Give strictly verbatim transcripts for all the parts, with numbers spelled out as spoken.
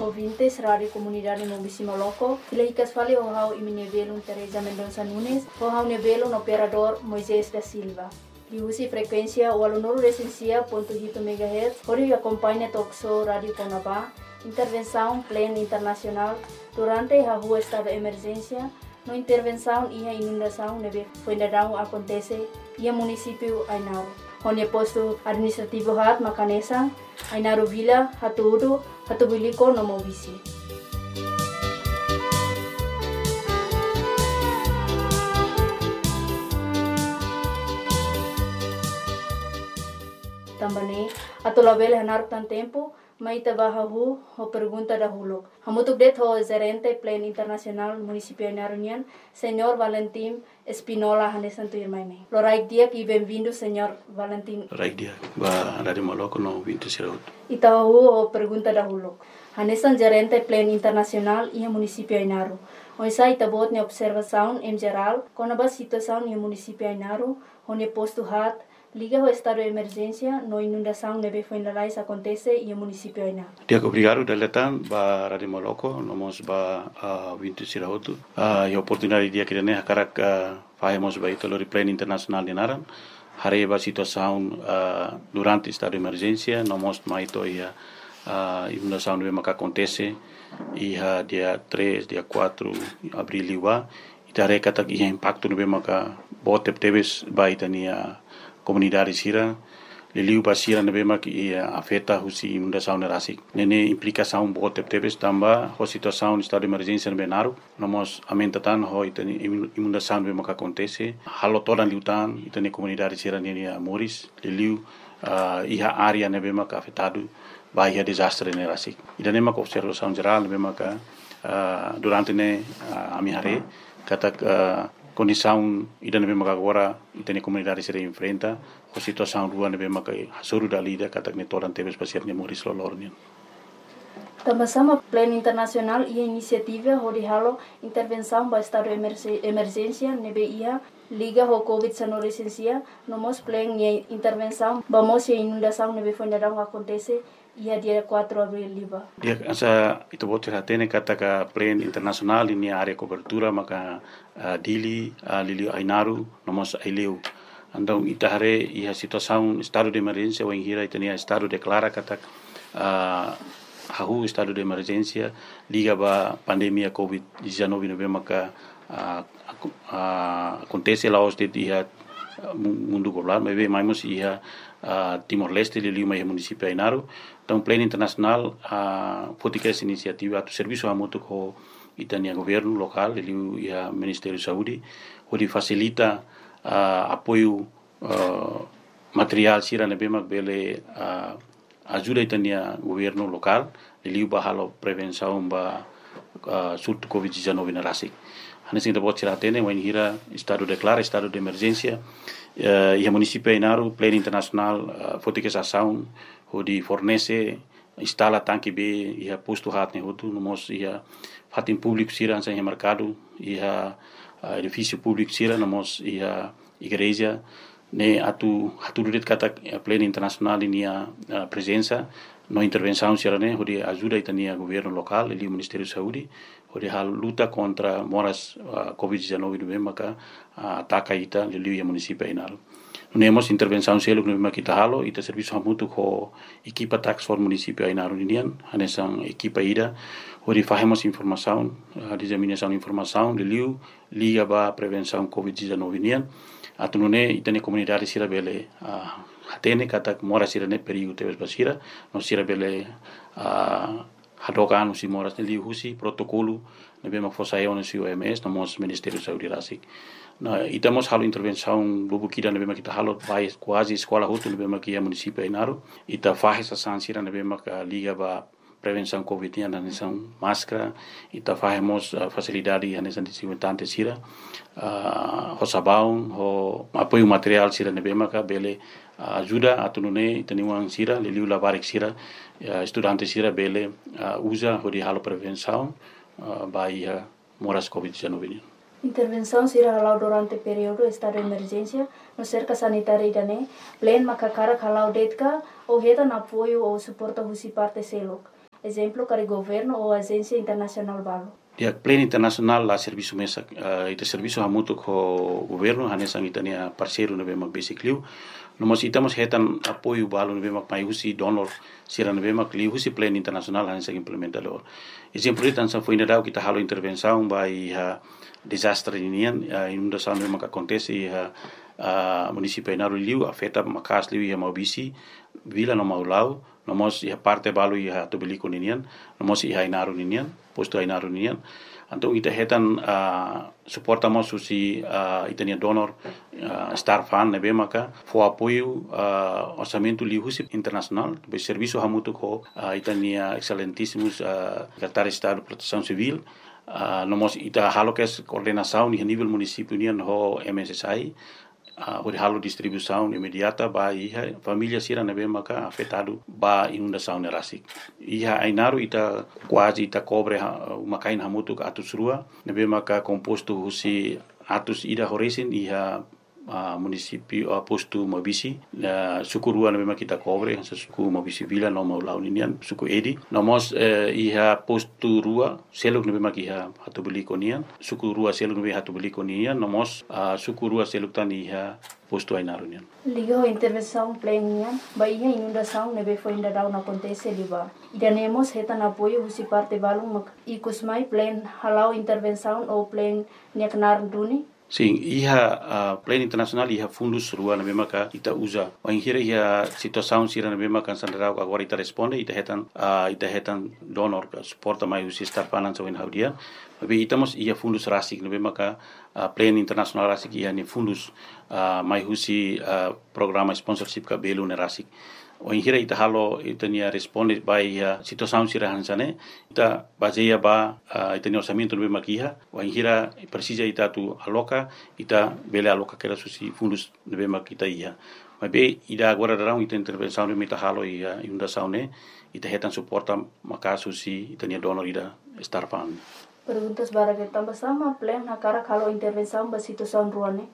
ouvintes, Rádio Comunidade Mobisi Moloco. Sila hikas fali o hau iminebelun Teresa Mendonça Nunes, o hau nebelun operador Moisés da Silva. Diusi frekuensia walunuru resensia ponto hito megahertz, hori acompanha Toxo Rádio Conabá, intervenção plena internacional durante a rua estado de emergência, no intervenção e a inundação neve fuendadão acontece e a município Ainaro. Onde posto administrativo hat Macanesa, Ainaro Vila, Hatuudu, Hatubiliko no Mobisi. Também, atolabele hanar tan tempo, maita bahahu ho pergunta dahulu. Hamutuk det ho gerente Plan Internacional Municipio Ainarunian, Senhor Valentim Espinola Hanesanto Irmaime. Loraik dia e bem-vindo, Senhor Valentim. Loraik dia, ba Rádio Moloco no vinto siraut. Itahu ho pergunta dahulu. Hanesan gerente Plan Internacional e Municipio Ainaru. Oisa itabot ne observação em geral, conaba situação no Municipio Ainaru, onde posto hat liga o estado de emergência, no inundação neve fuendalais acontece e o município ainda. Dia obrigado deletan ba Rádio Moloco, nomos ba vinto sirautu. A oportunidade dia que ne hakarak fazemos ba ito lori Plan Internacional de Naran. Hare ba situação durante estado de emergência, nomos maito ia inundação neve maka acontece e dia três, dia quatro abril liwa. Itare kata ia impacto neve maka botep teves ba itania comunidade sira liliu basira nebema que afeta husi inundação nerasik nene implicação bote tebes tamba ho situação estado de emergência no Benaru nomos amentatan ho itani inundação nebema que acontece halo todan liutan itani comunidade sira nene Moris liliu iha área nebema que afetado vai a desastre nerasik idanema ko observação geral nebema que durante ne amihare kata condição ida nebe maka agora itene comunidade se enfrenta a situação rua nebe maka hasuru dalida kata ne toran tebes pasiat ne Moris lolornian. Também Plan Internacional e a iniciativa de halo intervenção para estado de emergência nebe ia liga ho covid dezenove licencia nomos plan e intervenção vamos e inundação nebe fuendadão acontece ia dia quatro de abril liba. Dia asa itu bot hatene kata ka Plan Internacional ini area cobertura maka uh, dili uh, lili Ainaru nomos aileu. Andau itahare ia situação estado de emergência ou hira itania estado declara kata uh, hahu estado de emergência liga ba pandemia covid dezenove no maka uh, uh, acontece lá os de dia mundo global mas bem mais ia uh, Timor-Leste lili mai município Ainaru. Então, Plan Internacional, a fotica essa iniciativa, o serviço a muito com itania governo local, ele e a Ministério da Saúde, onde facilita uh, apoio uh, material sira nebema bele uh, ajuda itania governo local, ele ba halo prevenção ba uh, surto covid dezenove na rasik. Hanesin da bot sira tene, wen hira estado declara estado de emergência, uh, e a município Ainaru, Plan Internacional, uh, fotica essa ação onde fornece instala tanque B e a posto hat ne hotu nomos ia fatin público sira sem mercado e a edifício público sira nomos ia igreja ne atu atu det kata Plan Internacional inia presença no intervenção sira ne onde ajuda itania governo local e o Ministério da Saúde onde a luta contra moras covid dezenove no maka ataca ita lili o município Ainaru. Nemos intervenção selo no kita halo ita serviço hamutu ko equipa tax for município Ainaru indian hanesan equipa ida onde fazemos informação a disseminação de informação de liu liga ba prevenção covid dezenove indian atunune itane comunidade sira bele atene kata mora sira ne perigo tebes basira no sira bele hadokan si moras ne liu husi protocolo ne bema fosaio no si O M S no mos Ministério da Saúde rasik. Na itamos halo intervenção bubu kida na bema kita halo vai quase escola hutu na bema kia município Ainaru ita faz essa sansira na bema ka liga ba prevenção covid na nação máscara ita fazemos uh, facilidade na nação desinfetante sira uh, ho sabão ho apoio material sira na bema ka bele uh, ajuda atunune itaniwang sira liliu lavarek sira uh, estudante sira bele uh, usa ho di halo prevenção uh, bai uh, moras covid dezenove. Intervenção será halau durante o período estado de emergência no cerca sanitária idane, plan makakara halau detka ou reta na apoio ou suporta husi parte selok. exemplo para governo ou agência internacional balo. Dia plan internasional la serviço mesa uh, ita serviço hamutu ko governo hanesang itania parceiro na bemak basically no mas itamos hetan apoio balo na bemak mai husi donor sira na bemak li husi plan internasional hanesang implementador exemplo itan sa foi nadau kita halo intervenção by uh, desastre inian uh, inundação na bemak acontece uh, uh, município Ainaru liu afeta makas liu ia maubisi vila no maulau nomos ia parte balu ia tobeliko ninian nomos ia Ainaru ninian posto Ainaru ninian anto ita hetan uh, suportamos susi uh, itania donor uh, star fund nebe maka fo apoio uh, orçamento lihusi internacional be serviço hamutu ko uh, itania excelentíssimos uh, secretário de Estado de Proteção Civil uh, nomos ita halokes coordenação ni nível município nian ho M S S I Uh, halo distribuição imediata ba iha família sira nebe maka afetado ba inundação nerasik iha Ainaru ita quase ita cobre uh, makain hamutu ka atus rua nebe maka composto husi atus ida horesin iha uh, município uh, posto Mobisi uh, suku rua nebe maka kita cobre sa suku Mobisi vila no mau launinian suku edi nomos uh, iha posto rua seluk nebe maka iha hatu beli konian suku rua seluk nebe hatu beli konian nomos uh, suku rua seluk tan iha posto Ainaru nian liga intervenção plenian baia inundação nebe foi ainda não acontece liba idanemos hetan apoio husi parte balung mak ikusmai plan halau intervenção ou plan neknar duni. Sim, iha uh, plan internasional iha fundus rua na memaka ita usa. Wanghira iha situação sira na memaka sandarau agora ita responde ita hetan uh, ita hetan donor ka suporta mai usi star finance wen haudia. Tapi itamos iha fundus rasik na memaka uh, plan internasional rasik iha ni fundus uh, mai usi uh, programa sponsorship ka belu na rasik. Wanghira ita halo ita nia responde by uh, situação sira hansane ita baseia ba uh, ita ni orçamento no makiha wanghira precisa ita tu aloca ita bele aloca que era susi fundos no makita ia mas be ida agora darão ita intervenção no mita halo ia inundação ne ita hetan suporta maka susi ita ni donor ida star fund. Perguntas bara que tambah sama plan hakara kalau intervenção ba situação ruane.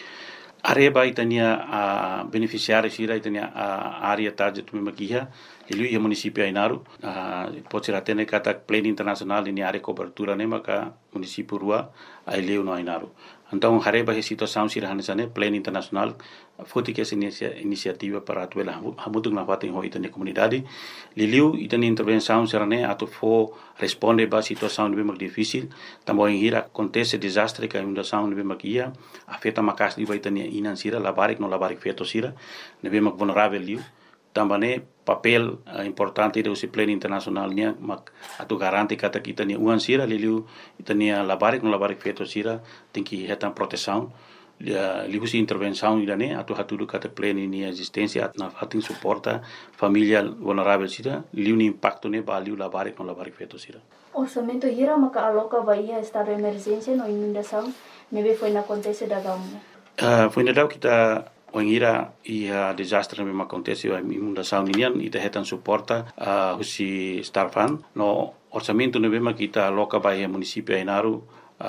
Areba itania a uh, beneficiário sira itania a uh, área target tu makiha ele ia município Ainaru uh, pode ser até kata plan internacional ini área cobertura ne maka município rua ele no Ainaru então hareba he situação sira hanesane plan internacional foti que essa iniciativa para atuela hamutuk na fatin ho itania comunidade liliu itania intervenção sira ne atu fo responde ba situação de mak difícil também hira acontece desastre que inundação de makia afeta makas li itania inan sira labarik no labarik feto sira nebe mak vulnerável liu também papel uh, importante do esse plano internacional nia mak atu garanti kata kita ni uan sira liu itania labarik no labarik feto sira tem que hetan proteção liu si intervenção idane atu hatu kata plano ni existência na fatin suporta família vulnerável sira liu ni impacto ne ba liu labarik no labarik feto sira. Orçamento hira maka aloca baia estado de emergência no inundação nebe foi na acontece da gamu. Uh, foi nadau kita wangira ia desastre memang acontece a inundação ninian ita hetan suporta uh, husi star fund no orçamento nebe ma kita aloca baia município Ainaru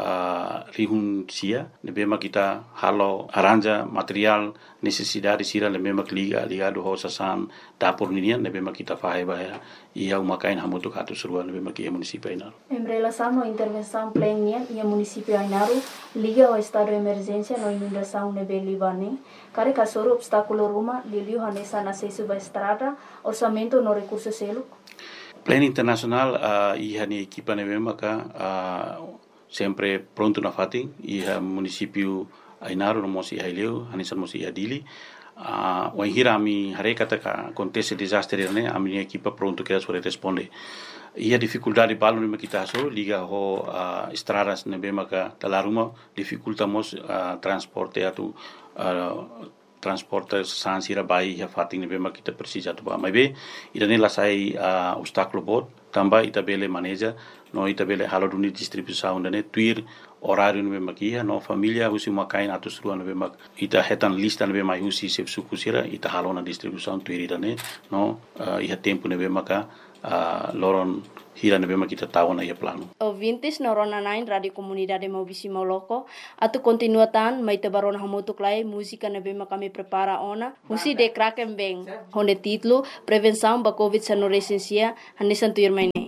uh, rihun sia nebe ma kita halo aranja material necessidade sira nebe ma liga ligado ho sasan dapur ninian nebe ma kita fahe baia ia umakain hamutu katu surua nebe ma kia município Ainaru. Em relação à intervenção plenian ia município Ainaru liga ao estado de emergência no inundação nebe libane kare kasoro obstáculo ruma liliu hanesa na sesu ba estrada orçamento no recurso selo. Plan internacional uh, iha ni equipa nebe maka uh, sempre pronto na fatin iha município Ainaru no mosi haileu hanesa mosi adili uh, wanhira mi hare kata ka acontece desastre ne ami equipa pronto que sore responde ia dificuldade balu nebe kita so liga ho uh, estradas nebe maka talaruma dificultamos uh, transporte atu uh, transporte sansira bai ya fating nebe maka kita precisa tu ba mai be ida ne lasai uh, obstáculo bot tamba ita bele maneja no ita bele halo duni distribuição ne tuir horário nebe makia no família husi makain atus rua nebe mak ita hetan lista nebe mai husi sep suku sira ita halo na distribuição tuir ida ne no uh, iha tempo nebe maka uh, loron hira na bema kita tahu na ia plano. Ouvintes na Rona nine Radio Comunidade Maubisi Mauloko, atu continuatan mai te barona hamutuk lai música na bema kami prepara ona, musi de kraken beng, onde título Prevenção da Covid-dezenove recensia, hanesan tuir mai